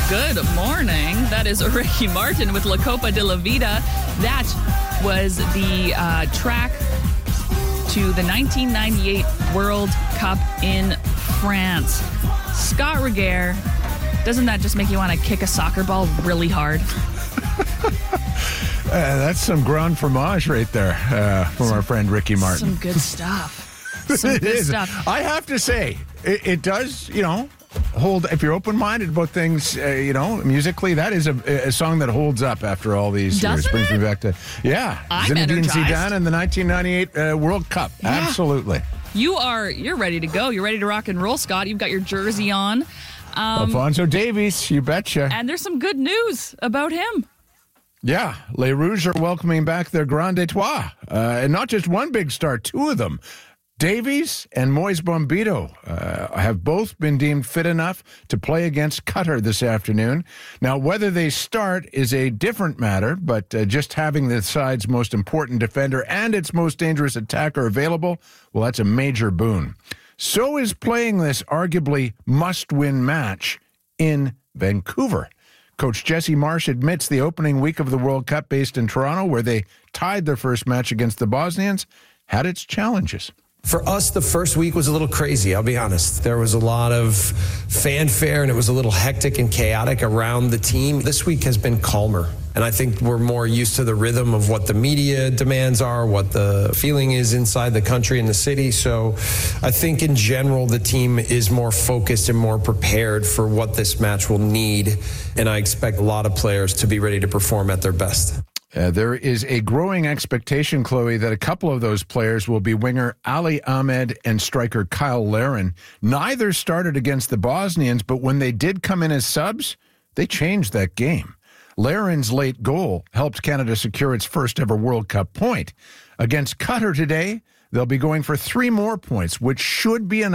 Good morning. That is Ricky Martin with La Copa de la Vida. That was the track to the 1998 World Cup in France. Scott Regehr, doesn't that just make you want to kick a soccer ball really hard? That's some grand fromage right there from our friend Ricky Martin. Some good stuff. Some good stuff. I have to say, it does, hold, if you're open-minded about things, musically, that is a song that holds up after all these years. Doesn't Brings it? me back to, I'm Zinedine energized. Zidane and the 1998 World Cup. Yeah. Absolutely. You're ready to go. You're ready to rock and roll, Scott. You've got your jersey on. Alphonso Davies, you betcha. And there's some good news about him. Yeah, Les Rouges are welcoming back their Grand Etoile. And not just one big star, two of them. Davies and Moise Bombito have both been deemed fit enough to play against Qatar this afternoon. Now, whether they start is a different matter, but just having the side's most important defender and its most dangerous attacker available, well, that's a major boon. So is playing this arguably must-win match in Vancouver. Coach Jesse Marsch admits the opening week of the World Cup based in Toronto, where they tied their first match against the Bosnians, had its challenges. For us, the first week was a little crazy, I'll be honest. There was a lot of fanfare, and it was a little hectic and chaotic around the team. This week has been calmer, and I think we're more used to the rhythm of what the media demands are, what the feeling is inside the country and the city. So I think in general, the team is more focused and more prepared for what this match will need, and I expect a lot of players to be ready to perform at their best. There is a growing expectation, Chloe, that a couple of those players will be winger Ali Ahmed and striker Kyle Larin. Neither started against the Bosnians, but when they did come in as subs, they changed that game. Larin's late goal helped Canada secure its first ever World Cup point. Against Qatar today, they'll be going for 3 more points, which should be enough